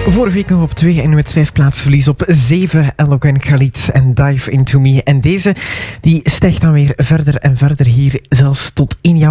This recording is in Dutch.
Vorige week nog op 2 en met 5 plaatsverlies op 7. Eloquent Khalid en Dive Into Me. En deze die stijgt dan weer verder en verder hier, zelfs tot 1 jaar.